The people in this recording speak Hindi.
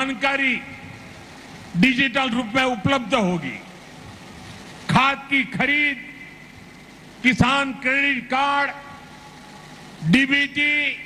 जानकारी डिजिटल रूप में उपलब्ध होगी। खाद की खरीद, किसान क्रेडिट कार्ड, डीबीटी,